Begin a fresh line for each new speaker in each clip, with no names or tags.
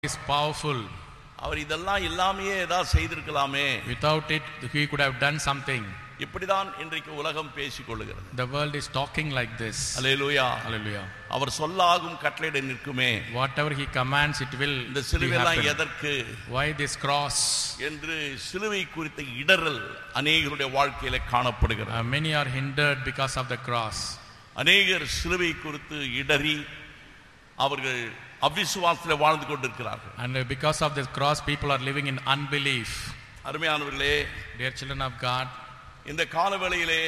is powerful.
அவர் இதெல்லாம் இல்லாமையே ஏதாவது செய்திருக்கலாமே.
Without it, he could have done something.
இப்படிதான் இன்றைக்கு உலகம் பேசிக் கொள்ளுகிறது.
The world is talking like this.
Hallelujah.
Hallelujah.
அவர் சொல்லாகும் கட்டளையிட நிற்குமே.
Whatever he commands, it will
இந்த சிலுவையெல்லாம் எதற்கு?
Why this cross?
என்று சிலுவை குறித்த இடறல் அநேகருடைய வாழ்க்கையில காணப்படுகிறது.
Many are hindered because of the cross.
அநேகர் சிலுவை குறித்து இடறி அவர்கள் அவிசுவாசத்தில் வாழ்ந்து கொண்டிருக்கிறார்கள்.
And because of this cross, people are living in unbelief.
அருமையானவர்களே,
dear children of God,
இந்த காலவேளையிலே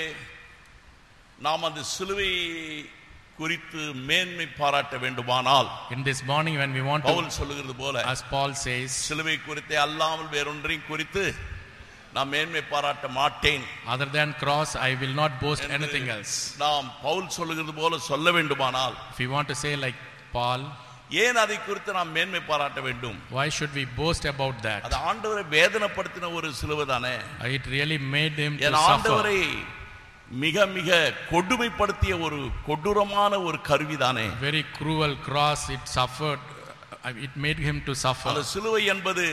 நாம் அந்த சிலுவை குறித்து மேன்மை பாராட்ட வேண்டுமானால்,
in this morning when we want
Pavul சொல்லுகிறது போல,
as Paul says,
சிலுவை குறித்தே அல்லாமல் வேறொன்றையும் குறித்து நான் மேன்மை பாராட்ட மாட்டேன்.
other than cross I will not boast anything else.
நாம் பவுல் சொல்லுகிறது போல சொல்ல வேண்டுமானால்,
if we want to say like Paul,
ஏன் அதை குறித்து நாம் மேன்மை பாராட்ட வேண்டும்?
why should we boast about that?
அது ஆண்டவரை வேதனைப்படுத்தின ஒரு சிலுவை தானே.
It really made him to
ஆண்டவரை
suffer.
மிக மிக கொடுமைப்படுத்திய ஒரு கொடூரமான ஒரு கருவி தானே.
Very cruel cross, it suffered, it made him to suffer.
அந்த சிலுவை என்பது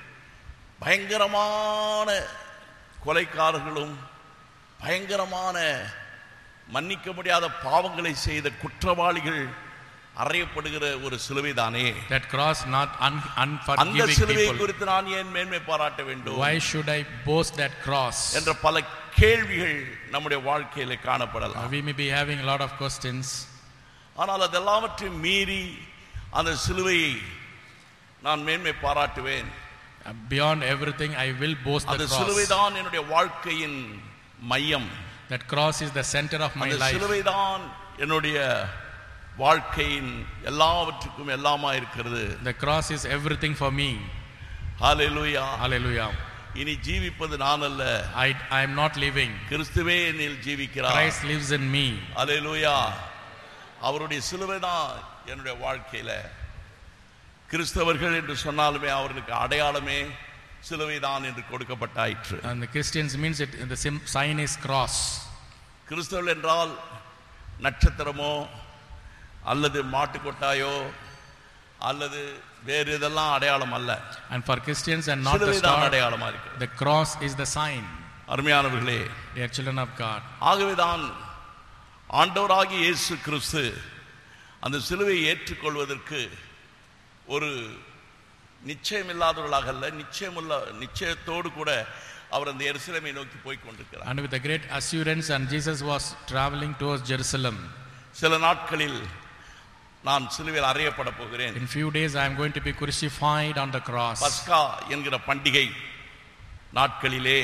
பயங்கரமான கொலைக்காரர்களும் பயங்கரமான மன்னிக்க முடியாத பாவங்களை செய்த குற்றவாளிகள் அறையப்படுகிற ஒரு சிலுவை தானே.
That cross not unforgiving
அந்த சிலுவை
people.
குறித்து நான் ஏன் மேன்மை பாராட்ட வேண்டும்?
Why should I boast that cross?
என்ற பல கேள்விகள் நம்முடைய வாழ்க்கையில காணப்படலாம்.
We may be having a lot of questions.
ஆனால் அதெல்லாவற்றையும் மீறி அந்த சிலுவையை நான் மேன்மை பாராட்டுவேன்.
Beyond everything I will boast the
அந்த
cross.
சிலுவை தான் என்னுடைய வாழ்க்கையின் மையம்.
That cross is the center of my
அந்த
life.
சிலுவை தான் என்னுடைய வாழ்க்கையின் எல்லாவற்றுக்கும் எல்லாமா இருக்கிறது.
The cross is everything for me.
Hallelujah.
Hallelujah.
இனி ஜீவிப்பது நான் அல்ல,
I am not living.
கிறிஸ்துவே என்னில் ஜீவிக்கிறார்.
Christ lives in me.
ஹalleluya. அவருடைய சிலுவை தான் என்னுடைய வாழ்க்கையில. கிறிஸ்தவர்கள் என்று சொன்னாலுமே அவர்களுக்கு அடையாளமே சிலுவை தான் என்று கொடுக்கப்பட்டாயிற்று.
And the Christians means it, the sign is cross.
கிறிஸ்தவர்கள் என்றால் நட்சத்திரமோ அல்லது மாட்டுக்கொட்டாயோ அல்லது வேறு இதெல்லாம் அடையாளம் அல்ல.
And for Christians and not the
star,
star, the cross is the sign.
அருமையானவர்களே,
dear children of God,
ஆகவேதான் ஆண்டவராகிய இயேசு கிறிஸ்து அந்த சிலுவையை ஏற்றுக்கொள்வதற்கு ஒரு நிச்சயமில்லாதவர்களாக அல்ல, நிச்சயத்தோடு கூட அவர் அந்த எருசலேமை நோக்கி போய் கொண்டிருக்கிறார்.
and with a great assurance, and Jesus was traveling towards Jerusalem.
சில நாட்களில் நான் சிலுவையில் அறையப்பட போகிறேன்.
In few days I am going to be crucified on the cross.
பஸ்கா என்கிற பண்டிகை நாட்களிலே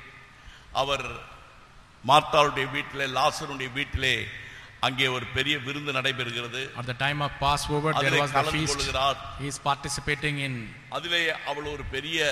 அவர் மார்த்தாளுடைய வீட்டிலே, லாசருடைய வீட்டிலே அங்கே ஒரு பெரிய விருந்து நடைபெறுகிறது.
At the time of Passover there was the feast. He is participating in.
அதிலே அவள் ஒரு பெரிய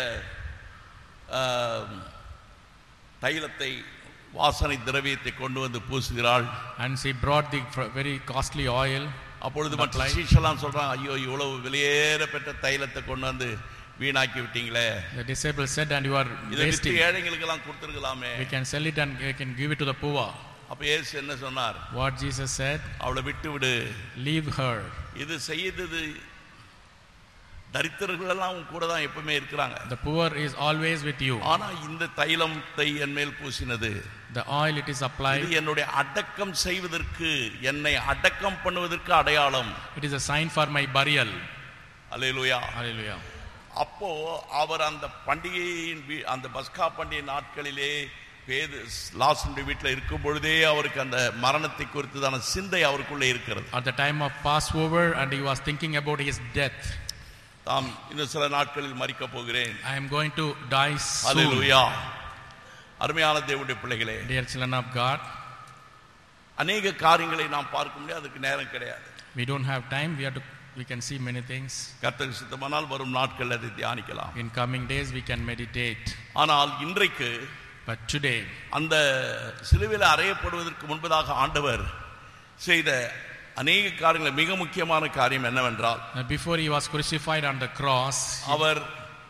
தைலத்தை, வாசனை திரவியத்தை கொண்டு வந்து பூசுகிறாள்.
And she brought the very costly oil.
அப்பொழுது மற்ற சீஷெல்லாம் சொல்றாங்க, ஐயோ இவ்வளவு விலையேற பெற்ற தைலத்தை கொண்டு வந்து வீணாக்கி விட்டீங்களே.
The disciples said, and you are wasting.
ஏழைகளுக்கு எல்லாம் கொடுத்துருக்கலாமே.
We can sell it and we can give it to the poor.
அப்ப இயேசு என்ன சொன்னார்?
What Jesus said?
அவளை விட்டு விடு.
Leave her.
இது செய்தது தரித்திரர்கள் எல்லாம் கூட தான் எப்பவுமே இருக்கிறாங்க.
The poor is always with you.
ஆனா இந்த தைலத்தை என் மேல் பூசினது,
the oil it is applied,
இது என்னுடைய அடக்கம் செய்வதற்கு, என்னை அடக்கம் பண்ணுவதற்கு அடையாளம்.
It is a sign for my burial.
Hallelujah.
Hallelujah.
அப்போ அவர் அந்த பண்டிகையின் அந்த பஸ்கா பண்டிகை நாட்களிலே லாசருடைய வீட்டில் இருக்கும் பொழுதே அவருக்கு அந்த மரணத்தை குறித்ததான சிந்தை அவருக்குள்ளே இருக்கிறது.
At the time of Passover, and he was thinking about his death.
தாம் இன்னும் சில நாட்களில் மரிக்க போகிறேன்.
I am going to die soon.
ஹalleluya. அருமையான தேவனுடைய பிள்ளைகளே,
dear children of God,
அநேக காரியங்களை நாம் பார்க்க முடியாது, அதுக்கு நேரம் கிடையாது.
we don't have time. We can see many things.
கர்த்தருக்கு சித்தமானால் வரும் நாட்களில் அதை தியானிக்கலாம்.
In coming days we can meditate.
ஆனால் இன்றைக்கு,
but today,
அந்த சிலுவையில் அறையப்படுவதற்கு முன்பதாக ஆண்டவர் செய்த அநேக காரியங்கள், மிக முக்கியமான காரியம் என்னவென்றால்,
before he was crucified on the cross,
அவர்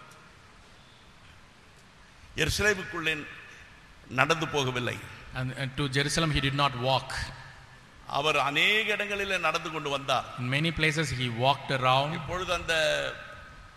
எருசலேமுக்குள்ளே நடந்து போகவில்லை.
and to Jerusalem he did not walk.
அவர் அநேக இடங்களிலே நடந்து கொண்டு வந்தார்.
In many places he walked around.
இப்பொழுது அந்த